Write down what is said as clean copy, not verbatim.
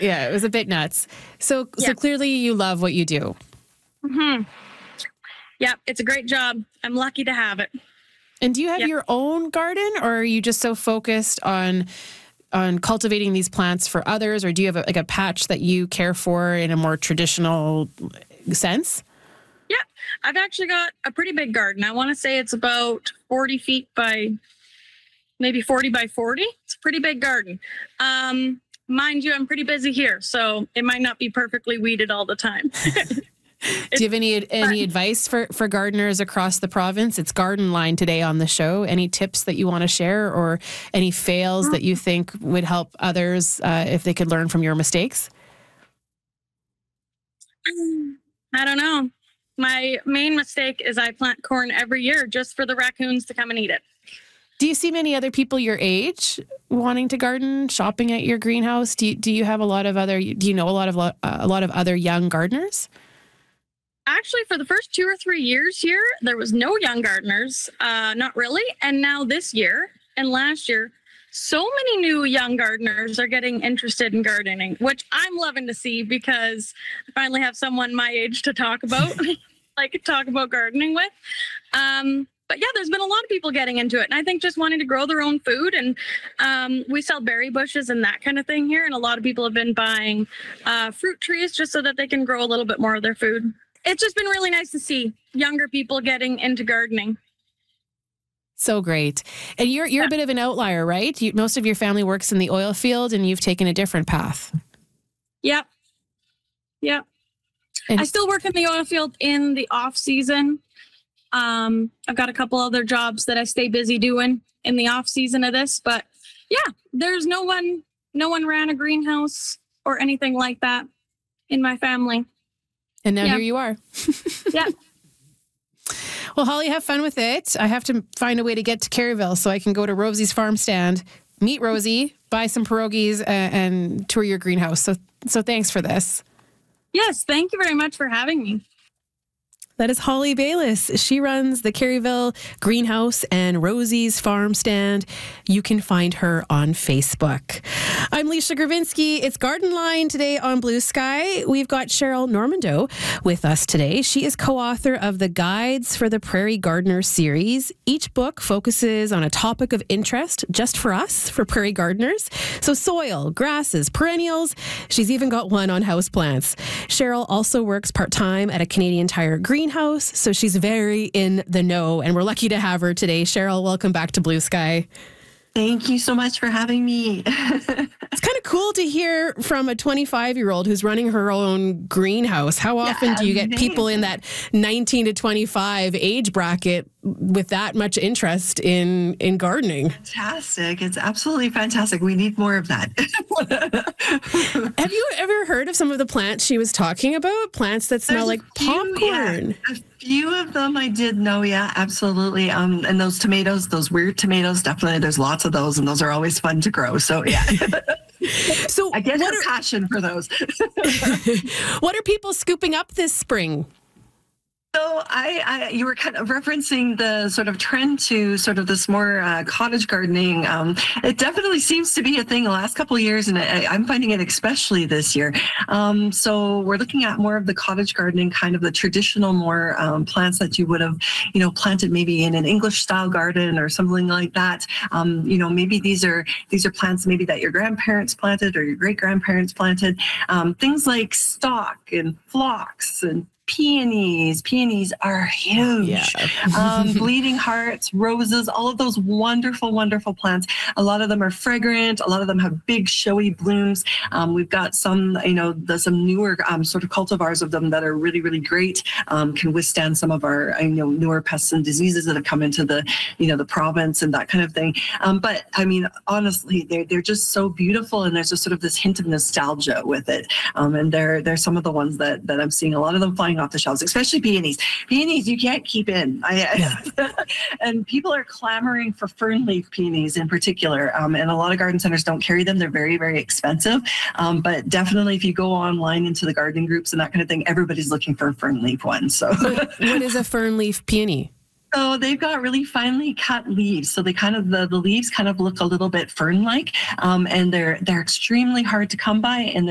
Yeah, it was a bit nuts. So clearly you love what you do. Mm-hmm. Yeah, it's a great job. I'm lucky to have it. And do you have your own garden, or are you just so focused on cultivating these plants for others, or do you have a patch that you care for in a more traditional sense? Yeah, I've actually got a pretty big garden. I want to say it's about 40 feet by maybe 40 by 40. It's a pretty big garden. Mind you, I'm pretty busy here, so it might not be perfectly weeded all the time. Do you have any advice for gardeners across the province? It's Garden Line today on the show. Any tips that you want to share, or any fails that you think would help others if they could learn from your mistakes? I don't know. My main mistake is I plant corn every year just for the raccoons to come and eat it. Do you see many other people your age wanting to garden, shopping at your greenhouse? Do you have a lot of other? Do you know a lot of other young gardeners? Actually, for the first 2 or 3 years here, there was no young gardeners, not really. And now this year and last year, so many new young gardeners are getting interested in gardening, which I'm loving to see because I finally have someone my age to talk about, talk about gardening with. But yeah, there's been a lot of people getting into it. And I think just wanting to grow their own food. And we sell berry bushes and that kind of thing here. And a lot of people have been buying fruit trees just so that they can grow a little bit more of their food. It's just been really nice to see younger people getting into gardening. So great. And you're a bit of an outlier, right? Most of your family works in the oil field and you've taken a different path. Yep. And I still work in the oil field in the off season. I've got a couple other jobs that I stay busy doing in the off season of this, but yeah, there's no one ran a greenhouse or anything like that in my family. And now here you are. Yeah. Well, Holly, have fun with it. I have to find a way to get to Caryville so I can go to Rosie's farm stand, meet Rosie, buy some pierogies, and tour your greenhouse. So thanks for this. Yes, thank you very much for having me. That is Holly Bayliss. She runs the Caryville Greenhouse and Rosie's Farm Stand. You can find her on Facebook. I'm Leisha Gravinsky. It's Garden Line today on Blue Sky. We've got Cheryl Normando with us today. She is co-author of the Guides for the Prairie Gardener series. Each book focuses on a topic of interest just for us, for prairie gardeners. So soil, grasses, perennials. She's even got one on houseplants. Cheryl also works part-time at a Canadian Tire greenhouse, so she's very in the know, and we're lucky to have her today. Cheryl, welcome back to Blue Sky. Thank you so much for having me. It's kind of cool to hear from a 25-year-old who's running her own greenhouse. How often do you get people in that 19 to 25 age bracket with that much interest in gardening? Fantastic. It's absolutely fantastic. We need more of that. Have you ever heard of some of the plants she was talking about? Plants that smell like popcorn. Yeah. A few of them I did know. Yeah, absolutely. And those tomatoes, those weird tomatoes, definitely. There's lots of those, and those are always fun to grow. So yeah. So I get a passion for those. What are people scooping up this spring? So you were kind of referencing the sort of trend to sort of this more cottage gardening. It definitely seems to be a thing the last couple of years, and I'm finding it especially this year. So we're looking at more of the cottage gardening, kind of the traditional more plants that you would have, planted maybe in an English style garden or something like that. Maybe these are plants maybe that your grandparents planted or your great grandparents planted. Things like stock and phlox and peonies. Peonies are huge. Yeah. Bleeding hearts, roses, all of those wonderful, wonderful plants. A lot of them are fragrant. A lot of them have big, showy blooms. We've got some, some newer sort of cultivars of them that are really, really great. Can withstand some of our, newer pests and diseases that have come into the, the province and that kind of thing. But I mean, honestly, they're just so beautiful, and there's just sort of this hint of nostalgia with it. And they're some of the ones that I'm seeing a lot of them flying off the shelves, especially peonies. Peonies you can't keep in. And people are clamoring for fern leaf peonies in particular. And a lot of garden centers don't carry them. They're very, very expensive. But definitely if you go online into the gardening groups and that kind of thing, everybody's looking for a fern leaf one. So what is a fern leaf peony? So they've got really finely cut leaves. So they kind of, the leaves kind of look a little bit fern-like, and they're extremely hard to come by, and